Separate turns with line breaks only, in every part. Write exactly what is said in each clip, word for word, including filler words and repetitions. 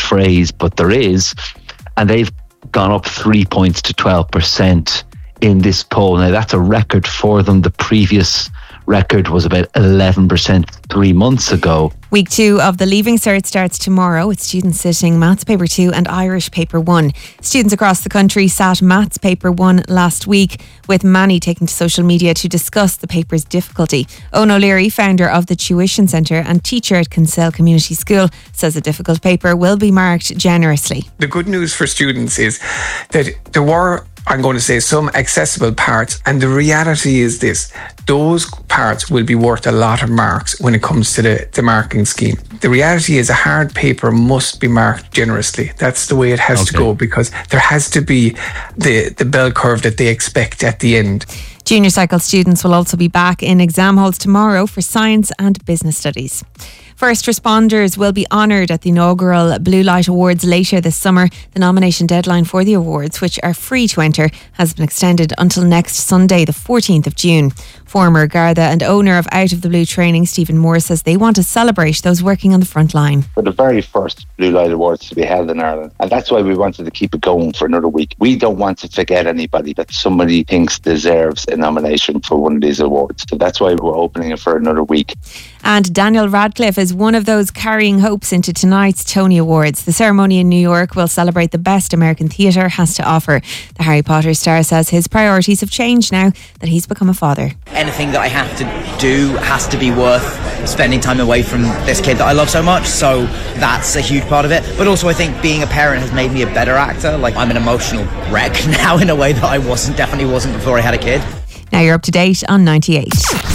phrase, but there is. And they've gone up three points to twelve percent in this poll. Now, that's a record for them. The previous record was about eleven percent three months ago.
Week two of the Leaving Cert starts tomorrow with students sitting Maths Paper two and Irish Paper one. Students across the country sat Maths Paper one last week, with many taking to social media to discuss the paper's difficulty. Owen O'Leary, founder of the Tuition Centre and teacher at Kinsale Community School, says a difficult paper will be marked generously.
The good news for students is that there were, I'm going to say, some accessible parts, and the reality is this: those parts will be worth a lot of marks when it comes to the, the marking scheme. The reality is a hard paper must be marked generously. That's the way it has okay. to go, because there has to be the, the bell curve that they expect at the end.
Junior cycle students will also be back in exam halls tomorrow for science and business studies. First responders will be honoured at the inaugural Blue Light Awards later this summer. The nomination deadline for the awards, which are free to enter, has been extended until next Sunday, the fourteenth of June. Former Garda and owner of Out of the Blue Training, Stephen Moore, says they want to celebrate those working on the front line.
For the very first Blue Light Awards to be held in Ireland, and that's why we wanted to keep it going for another week. We don't want to forget anybody that somebody thinks deserves a nomination for one of these awards. So that's why we're opening it for another week.
And Daniel Radcliffe is one of those carrying hopes into tonight's Tony Awards. The ceremony in New York will celebrate the best American theatre has to offer. The Harry Potter star says his priorities have changed now that he's become a father.
Anything that I have to do has to be worth spending time away from this kid that I love so much, so that's a huge part of it. But also I think being a parent has made me a better actor. Like, I'm an emotional wreck now in a way that I wasn't, definitely wasn't before I had a kid.
Now you're up to date on ninety-eight.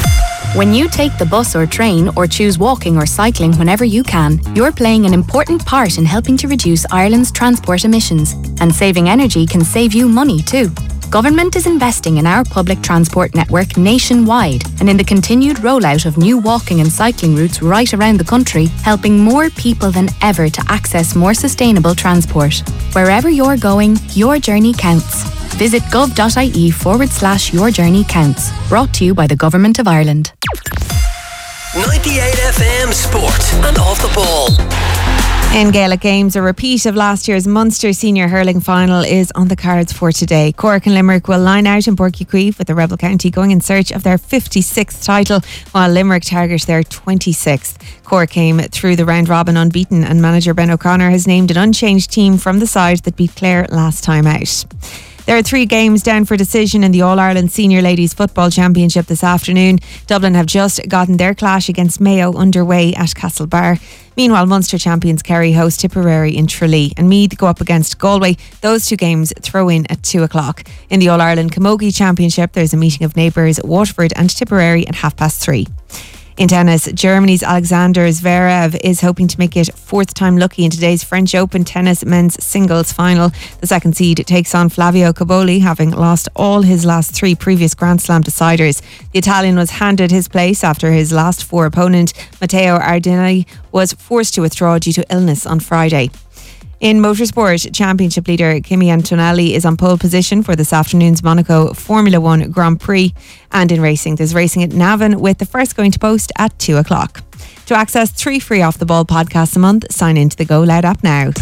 When you take the bus or train or choose walking or cycling whenever you can, you're playing an important part in helping to reduce Ireland's transport emissions. And saving energy can save you money too. Government is investing in our public transport network nationwide and in the continued rollout of new walking and cycling routes right around the country, helping more people than ever to access more sustainable transport. Wherever you're going, your journey counts. Visit gov.ie forward slash your journey counts. Brought to you by the Government of Ireland.
ninety-eight F M Sport and Off the Ball.
In Gaelic games, a repeat of last year's Munster Senior Hurling Final is on the cards for today. Cork and Limerick will line out in Borky Queeve, with the Rebel County going in search of their fifty-sixth title, while Limerick target their twenty-sixth. Cork came through the round robin unbeaten, and manager Ben O'Connor has named an unchanged team from the side that beat Clare last time out. There are three games down for decision in the All-Ireland Senior Ladies Football Championship this afternoon. Dublin have just gotten their clash against Mayo underway at Castlebar. Meanwhile, Munster champions Kerry host Tipperary in Tralee, and Meath go up against Galway. Those two games throw in at two o'clock. In the All-Ireland Camogie Championship, there's a meeting of neighbours Waterford and Tipperary at half past three. In tennis, Germany's Alexander Zverev is hoping to make it fourth time lucky in today's French Open tennis men's singles final. The second seed takes on Flavio Cobolli, having lost all his last three previous Grand Slam deciders. The Italian was handed his place after his last four opponent, Matteo Ardini, was forced to withdraw due to illness on Friday. In motorsport, championship leader Kimi Antonelli is on pole position for this afternoon's Monaco Formula One Grand Prix. And in racing, there's racing at Navan, with the first going to post at two o'clock. To access three free Off the Ball podcasts a month, sign into the Go Loud app now.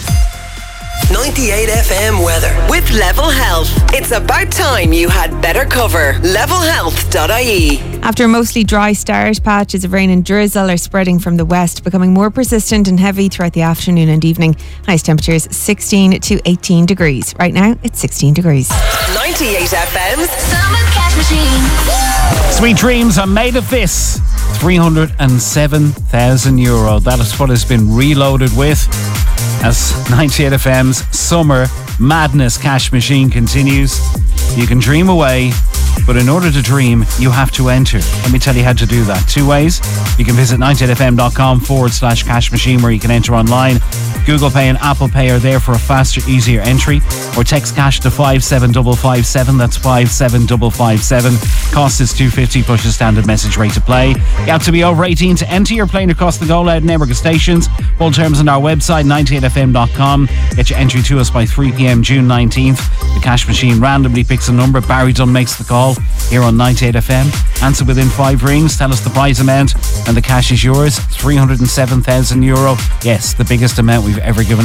ninety-eight F M weather with Level Health. It's about time you had better cover. level health dot I E.
After a mostly dry start, patches of rain and drizzle are spreading from the west, becoming more persistent and heavy throughout the afternoon and evening. Highest temperatures sixteen to eighteen degrees. Right now, it's sixteen degrees.
ninety-eight F M's
Summer Cash Machine.
Sweet dreams are made of this. three hundred seven thousand euro. That is what has been reloaded with as ninety-eight F M's Summer Madness Cash Machine continues. You can dream away, but in order to dream, you have to enter. Let me tell you how to do that. Two ways. You can visit ninety-eight-fm.com forward slash cash machine, where you can enter online. Google Pay and Apple Pay are there for a faster, easier entry. Or text cash to five seven five five seven. That's five seven five five seven. Cost is two dollars fifty plus your standard message rate to play. You have to be over eighteen to enter. You're playing across the Go Loud network of stations. Full terms on our website, ninety-eight f m dot com. Get your entry to us by three p.m. June nineteenth. The cash machine randomly picks a number. Barry Dunn makes the call here on ninety-eight F M. Answer within five rings. Tell us the prize amount and the cash is yours. three hundred seven thousand euro. Yes, the biggest amount we've ever given